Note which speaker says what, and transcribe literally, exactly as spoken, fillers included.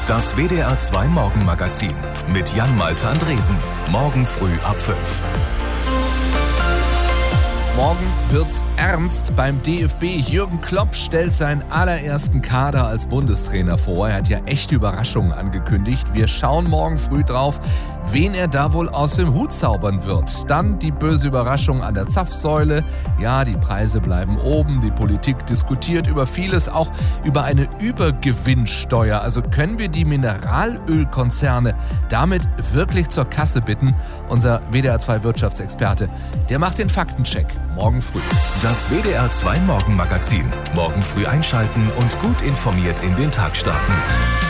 Speaker 1: Das W D R zwei Morgenmagazin mit Jan-Malte Andresen. Morgen früh ab fünf.
Speaker 2: Morgen wird's ernst beim D F B. Jürgen Klopp stellt seinen allerersten Kader als Bundestrainer vor. Er hat ja echte Überraschungen angekündigt. Wir schauen morgen früh drauf, wen er da wohl aus dem Hut zaubern wird. Dann die böse Überraschung an der Zapfsäule. Ja, die Preise bleiben oben. Die Politik diskutiert über vieles, auch über eine Übergewinnsteuer. Also können wir die Mineralölkonzerne damit wirklich zur Kasse bitten? Unser W D R zwei Wirtschaftsexperte, der macht den Faktencheck. Morgen früh.
Speaker 1: Das W D R zwei Morgenmagazin. Morgen früh einschalten und gut informiert in den Tag starten.